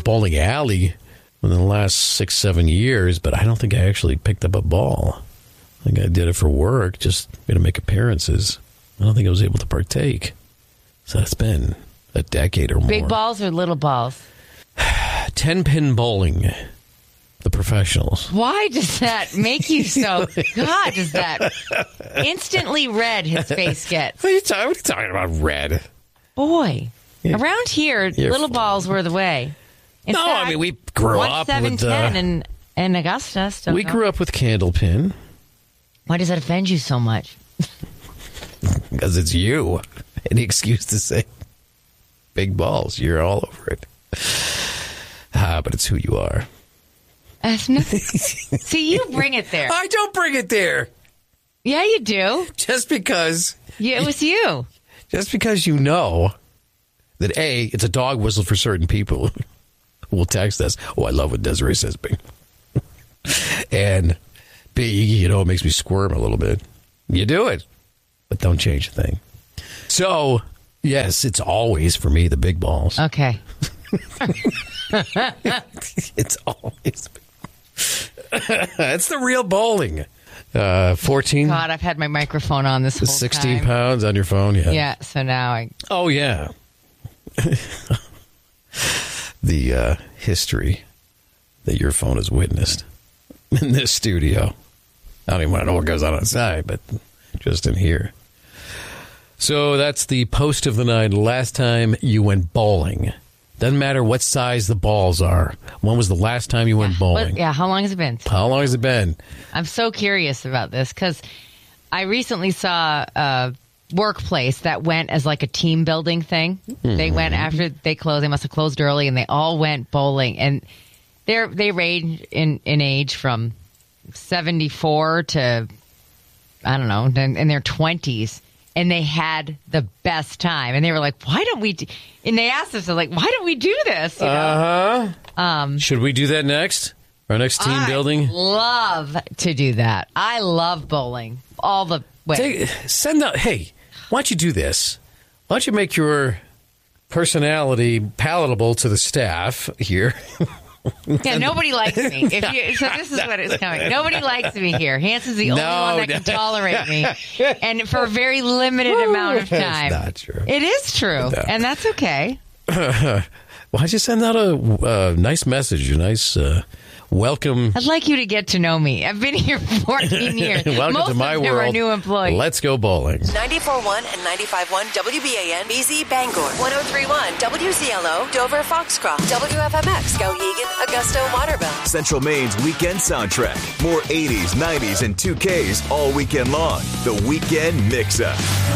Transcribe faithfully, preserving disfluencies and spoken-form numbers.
bowling alley in the last six, seven years, but I don't think I actually picked up a ball. I think I did it for work, just going to make appearances. I don't think I was able to partake. So it's been a decade or more. Big balls or little balls? Ten-pin bowling. The professionals. Why does that make you so... God, does that instantly red his face gets? What are you, talking, what are you talking about, red? Boy. Yeah. Around here, You're little fun. balls were the way. In no, fact, I mean, we grew up seven, with... Uh, ten in, in Augusta. Still we going. grew up with candlepin. Why does that offend you so much? Because it's you. Any excuse to say big balls. You're all over it. Ah, but it's who you are. That's no- See, you bring it there. I don't bring it there. Yeah, you do. Just because. Yeah, it was you. Just because you know that, A, it's a dog whistle for certain people who will text us. Oh, I love what Desiree says, B. And B, you know, it makes me squirm a little bit. You do it, but don't change a thing. So, yes, it's always, for me, the big balls. Okay. It's always... That's the real bowling. Uh, fourteen. God, I've had my microphone on this whole sixteen time. pounds on your phone, yeah. Yeah, so now I... Oh, yeah. The uh, history that your phone has witnessed in this studio. I don't even want to know what goes on outside, but just in here. So that's the post of the night. Last time you went bowling. Doesn't matter what size the balls are. When was the last time you went bowling? What, yeah, how long has it been? How long has it been? I'm so curious about this because I recently saw a workplace that went as like a team building thing. Mm-hmm. They went after they closed. They must have closed early, and they all went bowling. And they they range in, in age from seventy-four to, I don't know, in their twenties. And they had the best time. And they were like, why don't we... Do-? And they asked us, like, why don't we do this? You know? Uh-huh. Um, Should we do that next? Our next team I building? love to do that. I love bowling all the way. Take, send out... Hey, why don't you do this? Why don't you make your personality palatable to the staff here? Yeah, nobody likes me. If you, so this is what is coming. Nobody likes me here. Hanson's the only No, one that no. can tolerate me, and for a very limited amount of time. That's not true. It is true, No. and that's okay. Why don't you send out a uh, nice message, a nice uh, welcome? I'd like you to get to know me. I've been here for fourteen years. Welcome Most to my of them are world. new employees. Let's go bowling. ninety-four point one and ninety-five point one W B A N, B Z Bangor. one oh three point one W Z L O, Dover Foxcroft. W F M X, Skowhegan, Augusta, Waterville. Central Maine's weekend soundtrack. More eighties, nineties, and two Ks all weekend long. The Weekend Mix-Up.